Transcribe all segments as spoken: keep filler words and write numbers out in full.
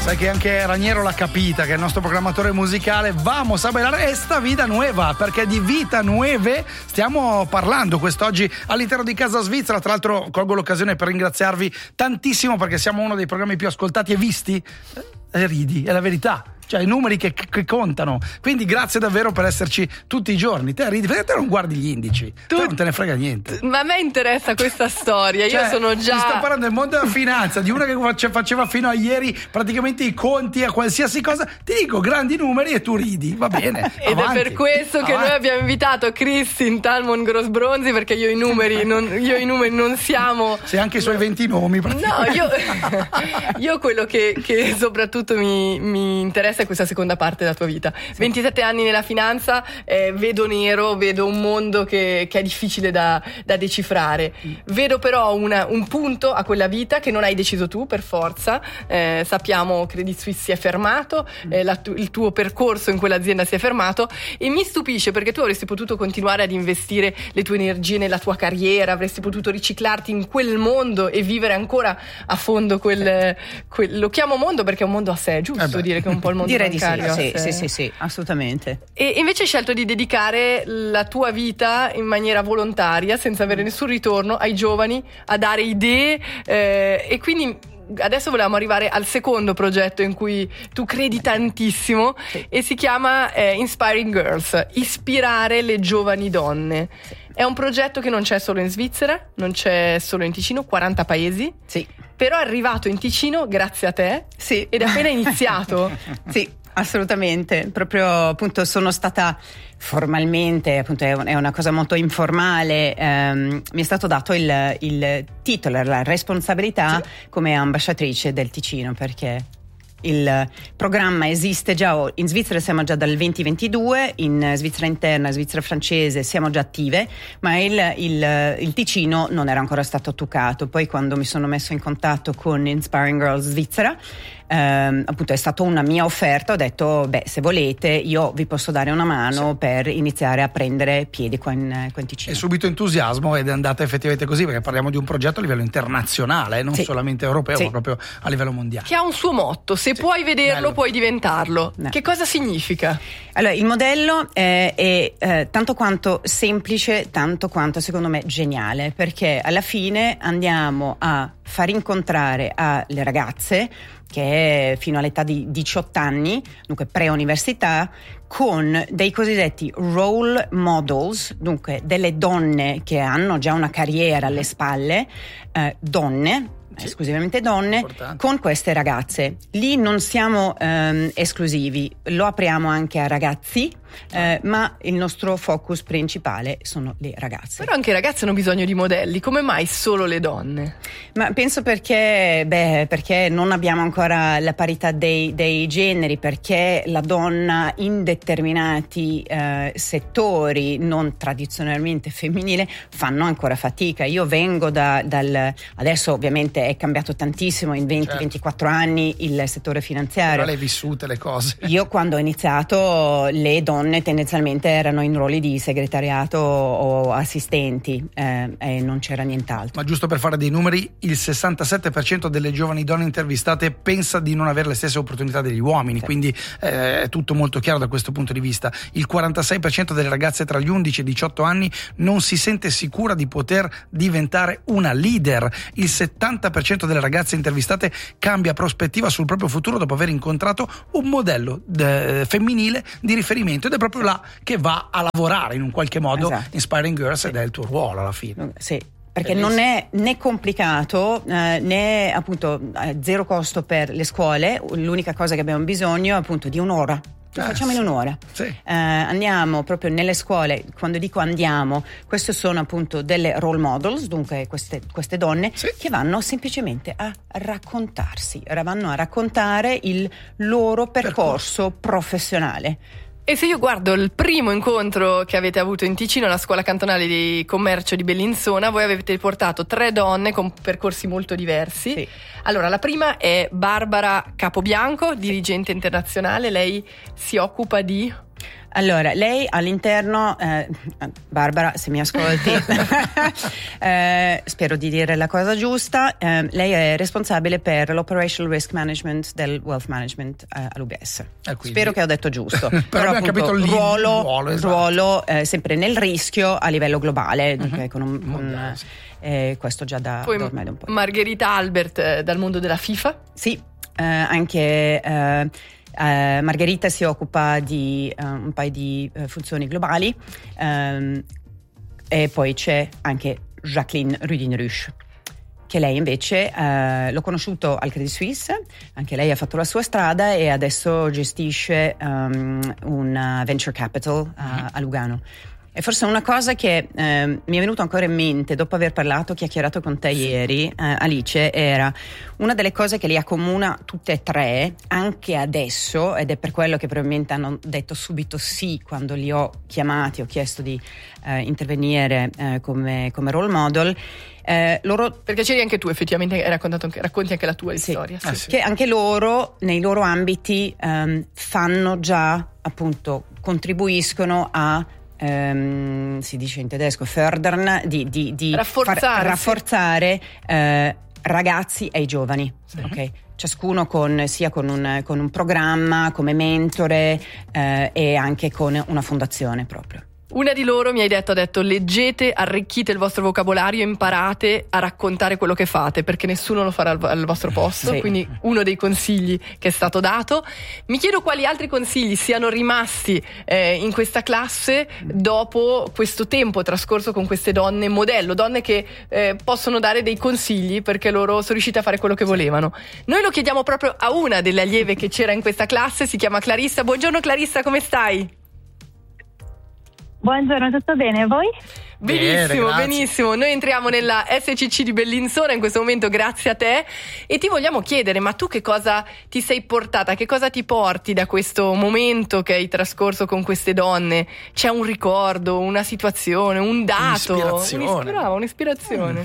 Sai che anche Raniero l'ha capita, che è il nostro programmatore musicale. Vamos a bailar esta vida nueva, perché di vita nuove stiamo parlando quest'oggi all'interno di Casa Svizzera. Tra l'altro colgo l'occasione per ringraziarvi tantissimo, perché siamo uno dei programmi più ascoltati e visti. E ridi, è la verità. Cioè i numeri che, che contano. Quindi grazie davvero per esserci tutti i giorni. Te ridi, perché te non guardi gli indici? Tu te non te ne frega niente. Ma a me interessa questa storia. Cioè, io sono già. Ti sto parlando del mondo della finanza, di una che faceva fino a ieri praticamente i conti a qualsiasi cosa. Ti dico grandi numeri e tu ridi. Va bene. Ed avanti, è per questo avanti. che noi abbiamo invitato Kristin Talmon Grosbronzi, perché io i numeri non, io i numeri non siamo. Sei anche i suoi venti nomi. No, io, io quello che, che soprattutto mi, mi interessa è questa seconda parte della tua vita. Sì. ventisette anni nella finanza, eh, vedo nero, vedo un mondo che, che è difficile da, da decifrare. Mm. Vedo però una, un punto a quella vita che non hai deciso tu per forza. Eh, sappiamo Credit Suisse si è fermato, mm. eh, la, il tuo percorso in quell'azienda si è fermato, e mi stupisce perché tu avresti potuto continuare ad investire le tue energie nella tua carriera, avresti potuto riciclarti in quel mondo e vivere ancora a fondo quel, quel lo chiamo mondo perché è un mondo a sé, giusto eh dire che è un po' il mondo direi bancario. Sì, sì, sì, sì, assolutamente. E invece hai scelto di dedicare la tua vita in maniera volontaria, senza avere nessun ritorno, ai giovani, a dare idee, eh, e quindi adesso volevamo arrivare al secondo progetto in cui tu credi tantissimo, sì. E si chiama eh, Inspiring Girls, ispirare le giovani donne. Sì. È un progetto che non c'è solo in Svizzera, non c'è solo in Ticino, quaranta paesi. Sì. Però è arrivato in Ticino grazie a te. Sì. Ed è appena iniziato. Sì, assolutamente. Proprio appunto sono stata formalmente, appunto è una cosa molto informale, ehm, mi è stato dato il, il titolo, la responsabilità, sì, come ambasciatrice del Ticino, perché il programma esiste già in Svizzera, siamo già dal duemilaventidue, in Svizzera interna, Svizzera francese siamo già attive, ma il, il, il Ticino non era ancora stato toccato. Poi quando mi sono messo in contatto con Inspiring Girls Svizzera, ehm, appunto è stata una mia offerta, ho detto beh, se volete io vi posso dare una mano, sì, per iniziare a prendere piedi qua in, qua in Ticino. E subito entusiasmo, ed è andata effettivamente così, perché parliamo di un progetto a livello internazionale, non, sì, solamente europeo, sì, ma proprio a livello mondiale. Che ha un suo motto: se Se puoi vederlo, bello, puoi diventarlo. No. Che cosa significa? Allora, il modello è, è eh, tanto quanto semplice, tanto quanto secondo me geniale, perché alla fine andiamo a far incontrare alle ragazze, che è fino all'età di diciotto anni, dunque pre-università, con dei cosiddetti role models, dunque delle donne che hanno già una carriera alle spalle, eh, donne, sì, esclusivamente donne, importante, con queste ragazze. Lì non siamo ehm, esclusivi, lo apriamo anche a ragazzi, eh, ma il nostro focus principale sono le ragazze. Però anche i ragazzi hanno bisogno di modelli, come mai solo le donne? Ma penso perché, beh, perché non abbiamo ancora la parità dei, dei generi, perché la donna in determinati eh, settori non tradizionalmente femminile fanno ancora fatica. Io vengo da, dal, adesso ovviamente è cambiato tantissimo in venti ventiquattro certo. anni il settore finanziario. Però le hai vissute le cose. Io quando ho iniziato le donne tendenzialmente erano in ruoli di segretariato o assistenti, eh, e non c'era nient'altro. Ma giusto per fare dei numeri, il sessantasette per cento delle giovani donne intervistate pensa di non avere le stesse opportunità degli uomini, sì, quindi eh, è tutto molto chiaro da questo punto di vista. Il quarantasei per cento delle ragazze tra gli undici e i diciotto anni non si sente sicura di poter diventare una leader. Il settanta per cento delle ragazze intervistate cambia prospettiva sul proprio futuro dopo aver incontrato un modello de- femminile di riferimento, ed è proprio là che va a lavorare in un qualche modo, esatto, Inspiring Girls, sì, ed è il tuo ruolo alla fine. Sì, perché non è né complicato eh, né appunto eh, zero costo per le scuole. L'unica cosa che abbiamo bisogno è appunto di un'ora. Lo facciamo in un'ora. Sì. Eh, andiamo proprio nelle scuole. Quando dico andiamo, queste sono appunto delle role models, dunque queste, queste donne, sì, che vanno semplicemente a raccontarsi, vanno a raccontare il loro percorso, percorso. professionale. E se io guardo il primo incontro che avete avuto in Ticino, alla scuola cantonale di commercio di Bellinzona, voi avete portato tre donne con percorsi molto diversi. Sì. Allora, la prima è Barbara Capobianco, dirigente internazionale. Lei si occupa di Allora, lei all'interno, eh, Barbara, se mi ascolti, eh, spero di dire la cosa giusta, eh, lei è responsabile per l'operational risk management del wealth management eh, all'U B S. Eh, spero che ho detto giusto. Però, Però abbiamo appunto, capito il ruolo, ruolo, esatto. ruolo eh, sempre nel rischio a livello globale, Uh-huh. okay, con un, con, eh, questo già da, Poi da ormai da un po'. Margherita Albert eh, dal mondo della FIFA. Sì, eh, anche... Eh, Uh, Margherita si occupa di uh, un paio di uh, funzioni globali, um, e poi c'è anche Jacqueline Rudin-Ruche, che lei invece uh, l'ho conosciuto al Credit Suisse, anche lei ha fatto la sua strada e adesso gestisce um, un venture capital uh, mm-hmm. a Lugano. E forse una cosa che eh, mi è venuto ancora in mente dopo aver parlato, chiacchierato con te ieri, eh, Alice, era una delle cose che li accomuna tutte e tre, anche adesso, ed è per quello che probabilmente hanno detto subito sì quando li ho chiamati, ho chiesto di eh, intervenire eh, come, come role model. Eh, loro, perché c'eri anche tu, effettivamente hai raccontato anche, racconti anche la tua sì, storia eh, sì. sì. Che anche loro nei loro ambiti um, fanno già, appunto, contribuiscono a Um, si dice in tedesco fördern, di, di, di rafforzare, far, rafforzare sì. eh, ragazzi e giovani, sì. okay? Ciascuno con, sia con un, con un programma come mentore eh, e anche con una fondazione proprio. Una di loro mi hai detto, ha detto leggete, arricchite il vostro vocabolario, imparate a raccontare quello che fate, perché nessuno lo farà al, al vostro posto, sì. Quindi uno dei consigli che è stato dato. Mi chiedo quali altri consigli siano rimasti eh, in questa classe dopo questo tempo trascorso con queste donne modello, donne che eh, possono dare dei consigli perché loro sono riuscite a fare quello che volevano. Noi lo chiediamo proprio a una delle allieve che c'era in questa classe, si chiama Clarissa. Buongiorno Clarissa, come stai? Buongiorno, tutto bene? Voi? Benissimo, Bene, benissimo. Noi entriamo nella S C C di Bellinzona in questo momento grazie a te e ti vogliamo chiedere, ma tu che cosa ti sei portata, che cosa ti porti da questo momento che hai trascorso con queste donne? C'è un ricordo, una situazione, un dato? Un'ispirazione. Brava, un'ispirazione.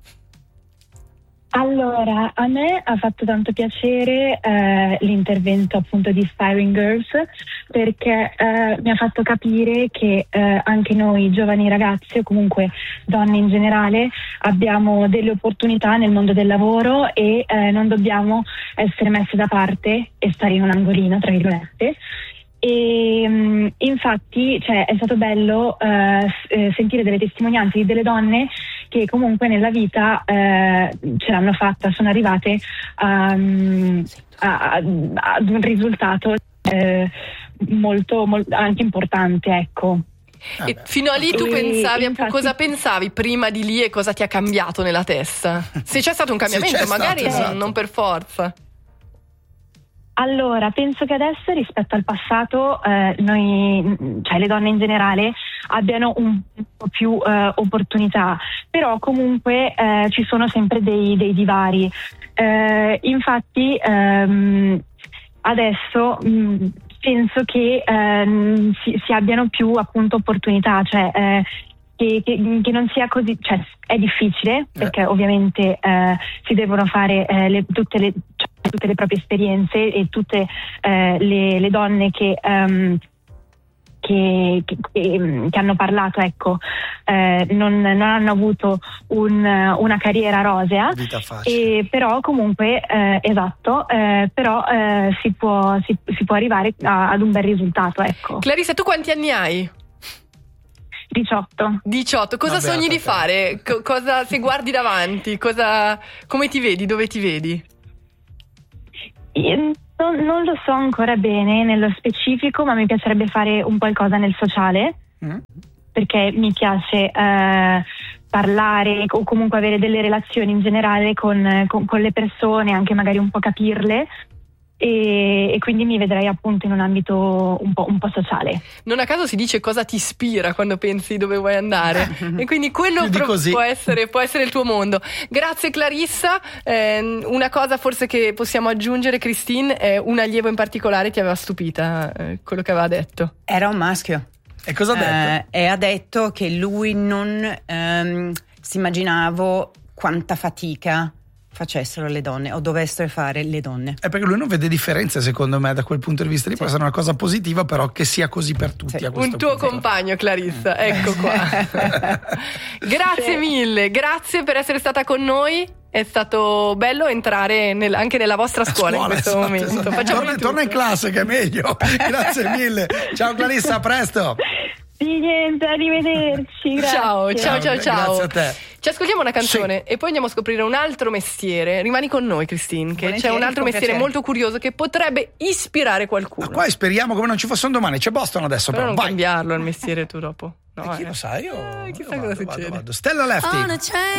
Allora, a me ha fatto tanto piacere eh, l'intervento appunto di Inspiring Girls, perché eh, mi ha fatto capire che eh, anche noi giovani ragazzi o comunque donne in generale abbiamo delle opportunità nel mondo del lavoro e eh, non dobbiamo essere messe da parte e stare in un angolino, tra virgolette. E mh, infatti cioè, è stato bello eh, sentire delle testimonianze di delle donne che comunque nella vita eh, ce l'hanno fatta, sono arrivate um, a, a, ad un risultato eh, molto, molto anche importante, ecco. E fino a lì tu E pensavi, infatti, cosa pensavi prima di lì e cosa ti ha cambiato nella testa? Se c'è stato un cambiamento, c'è magari stato, esatto. non per forza. Allora, penso che adesso rispetto al passato eh, noi, cioè le donne in generale, abbiano un po' più eh, opportunità, però comunque eh, ci sono sempre dei, dei divari. Eh, infatti ehm, adesso mh, penso che ehm, si, si abbiano più appunto opportunità, cioè eh, Che, che, che non sia così, cioè è difficile perché eh. ovviamente eh, si devono fare eh, le, tutte, le, cioè, tutte le proprie esperienze e tutte eh, le, le donne che, um, che, che, che hanno parlato, ecco, eh, non, non hanno avuto un, una carriera rosea, vita facile. E però comunque eh, esatto, eh, però eh, si, può, si, si può arrivare a, ad un bel risultato, ecco. Clarissa, tu quanti anni hai? diciotto. diciotto. Cosa Vabbè, sogni di vabbè. fare? Co- cosa, se guardi davanti, cosa, come ti vedi? Dove ti vedi? Io non, non lo so ancora bene nello specifico, ma mi piacerebbe fare un qualcosa nel sociale, Mm. perché mi piace eh, parlare o comunque avere delle relazioni in generale con, con, con le persone, anche magari un po' capirle. E, e quindi mi vedrei appunto in un ambito un po', un po' sociale. Non a caso si dice cosa ti ispira quando pensi dove vuoi andare e quindi quello Più di pro- così. può essere, può essere il tuo mondo. Grazie Clarissa. Eh, una cosa forse che possiamo aggiungere, Christine, è un allievo in particolare ti aveva stupita eh, quello che aveva detto. Era un maschio. E cosa ha detto? Eh, e ha detto che lui non ehm, si immaginavo quanta fatica facessero le donne o dovessero fare le donne. È perché lui non vede differenze, secondo me, da quel punto di vista lì. Sì. Può essere una cosa positiva, però che sia così per tutti. Sì. A questo Un tuo punto. compagno, Clarissa, ecco qua. Grazie Sì. mille, grazie per essere stata con noi. È stato bello entrare nel, anche nella vostra scuola, Scuola, in questo esatto, momento. esatto. Facciamo Torna, di torna in tutto. classe che è meglio. Grazie mille. Ciao Clarissa, a presto. Di niente, arrivederci. Grazie. Ciao, ciao, ciao, ciao. Grazie a te. Ci ascoltiamo una canzone e poi andiamo a scoprire un altro mestiere. Rimani con noi, Christine, che Volentieri, c'è un altro con mestiere piacere. molto curioso che potrebbe ispirare qualcuno. Ma qua speriamo come non ci fosse un domani. C'è Boston adesso, Però però. non Vai. cambiarlo il mestiere tu dopo. No, Eh, chi eh. lo sa? Io, Eh, chissà io cosa vado, vado, succede. vado. Stella Lefty.